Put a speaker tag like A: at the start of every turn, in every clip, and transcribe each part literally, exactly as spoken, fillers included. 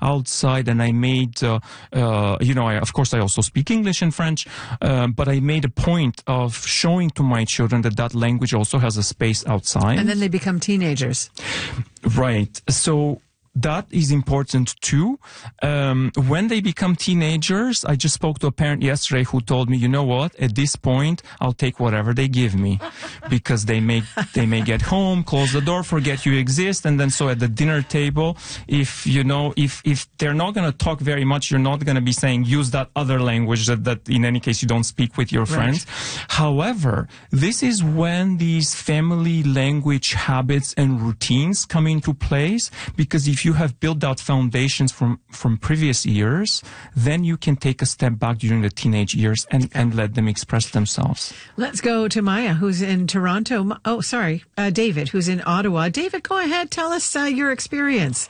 A: outside, and I made, uh, uh, you know, I, of course I also speak English and French, uh, but I made a point of showing to my children that that language also has a space outside.
B: And then they become teenagers.
A: Right. So that is important too. Um, when they become teenagers, I just spoke to a parent yesterday who told me, you know what, at this point, I'll take whatever they give me, because they may, they may get home, close the door, forget you exist. And then so at the dinner table, if, you know, if, if they're not going to talk very much, you're not going to be saying, use that other language that, that in any case you don't speak with your friends. Right. However, this is when these family language habits and routines come into place, because if you have built out foundations from, from previous years, then you can take a step back during the teenage years and, and let them express themselves.
B: Let's go to Maya, who's in Toronto. Oh, sorry, uh, David, who's in Ottawa. David, go ahead. Tell us uh, your experience.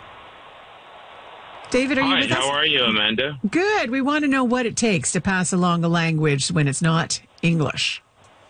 B: David, are
C: Hi,
B: you with us?
C: How are you, Amanda?
B: Good. We want to know what it takes to pass along a language when it's not English.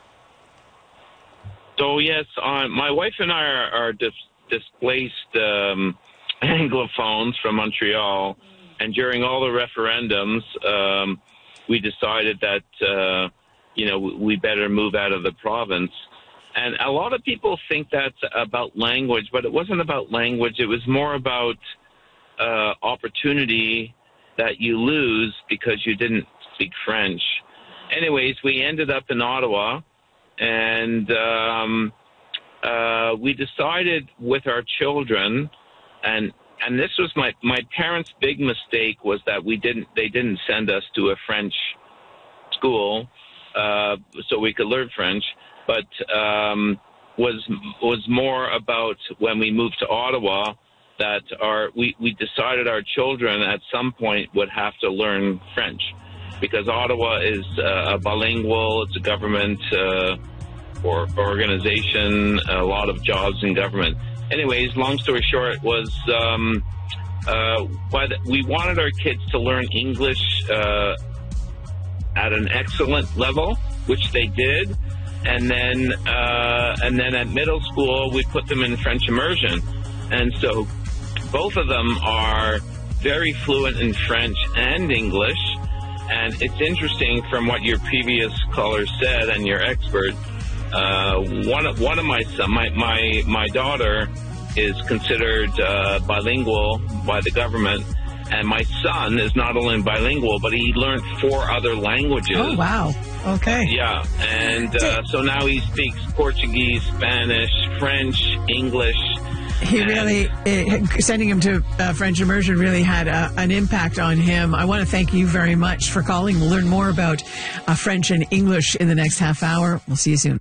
C: So, yes, uh, my wife and I are, are dis- displaced um, Anglophones from Montreal, and during all the referendums, um, we decided that, uh, you know, we better move out of the province. And a lot of people think that's about language, but it wasn't about language. It was more about uh, opportunity that you lose because you didn't speak French. Anyways, we ended up in Ottawa, and um, uh, we decided with our children, and and this was my, my parents' big mistake, was that we didn't they didn't send us to a French school uh, so we could learn French, but um, was was more about when we moved to Ottawa that our we, we decided our children at some point would have to learn French, because Ottawa is uh, a bilingual, it's a government uh, or organization, a lot of jobs in government. Anyways, long story short was um, uh, but we wanted our kids to learn English uh, at an excellent level, which they did. And then uh, and then at middle school, we put them in French immersion. And so both of them are very fluent in French and English. And it's interesting from what your previous caller said and your expert. Uh, one of one of my son, my my my daughter, is considered uh, bilingual by the government, and my son is not only bilingual, but he learned four other languages.
B: Oh wow! Okay.
C: Yeah, and uh, so now he speaks Portuguese, Spanish, French, English.
B: He really, uh, sending him to uh, French immersion really had uh, an impact on him. I want to thank you very much for calling. We'll learn more about uh, French and English in the next half hour. We'll see you soon.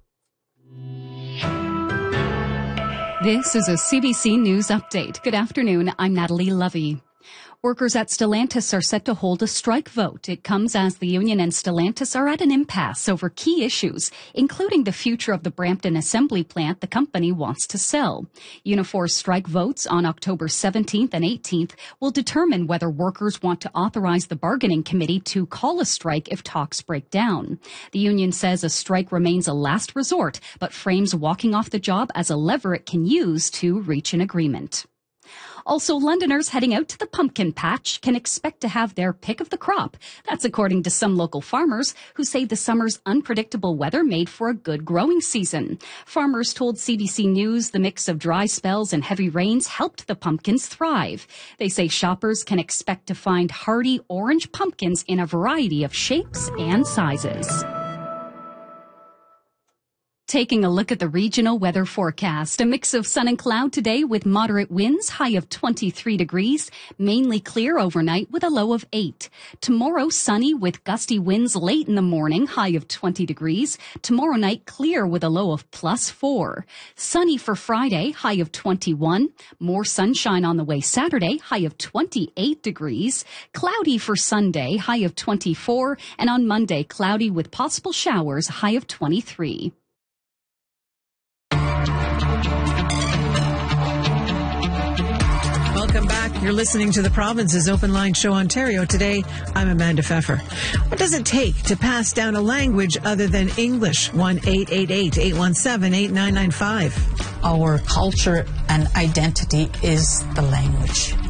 D: This is a C B C News Update. Good afternoon. I'm Natalie Lovey. Workers at Stellantis are set to hold a strike vote. It comes as the union and Stellantis are at an impasse over key issues, including the future of the Brampton assembly plant the company wants to sell. Unifor's strike votes on October seventeenth and eighteenth will determine whether workers want to authorize the bargaining committee to call a strike if talks break down. The union says a strike remains a last resort, but frames walking off the job as a lever it can use to reach an agreement. Also, Londoners heading out to the pumpkin patch can expect to have their pick of the crop. That's according to some local farmers who say the summer's unpredictable weather made for a good growing season. Farmers told C B C News the mix of dry spells and heavy rains helped the pumpkins thrive. They say shoppers can expect to find hardy orange pumpkins in a variety of shapes and sizes. Taking a look at the regional weather forecast, a mix of sun and cloud today with moderate winds, high of twenty-three degrees, mainly clear overnight with a low of eight. Tomorrow, sunny with gusty winds late in the morning, high of twenty degrees. Tomorrow night, clear with a low of plus four. Sunny for Friday, high of twenty-one. More sunshine on the way Saturday, high of twenty-eight degrees. Cloudy for Sunday, high of twenty-four. And on Monday, cloudy with possible showers, high of twenty-three.
B: Welcome back. You're listening to the Province's Open Line Show Ontario. Today, I'm Amanda Pfeffer. What does it take to pass down a language other than English? one eight eight eight, eight one seven, eight nine nine five.
E: Our culture and identity is the language.